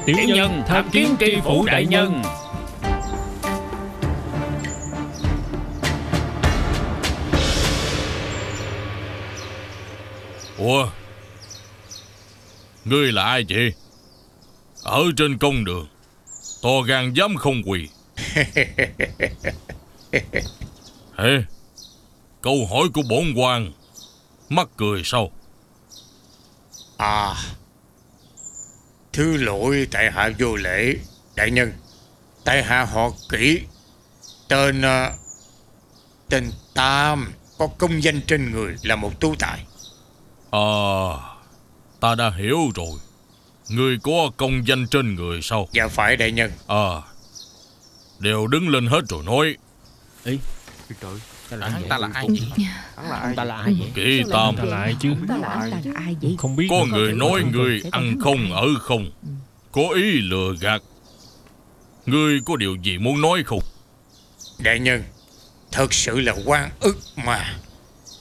tiểu nhân tham kiến tri phủ đại nhân. Ủa, ngươi là ai vậy? Ở trên công đường to gan dám không quỳ. Hề, câu hỏi của bổn quan mắc cười sao? Thứ lỗi tại hạ vô lễ. Đại nhân, tại hạ họ Kỷ, tên Tam, có công danh trên người là một tú tài. Ta đã hiểu rồi. Ngươi có công danh trên người sao? Dạ phải đại nhân. Đều đứng lên hết rồi nói. Ê, Hắn ta là ai vậy? Hắn ta là ai vậy? Kỷ Tam, Ta là ai chứ? Không biết. có người nói ngươi ăn không ở không, có ý lừa gạt. Ngươi có điều gì muốn nói không? Đại nhân, thật sự là oan ức mà.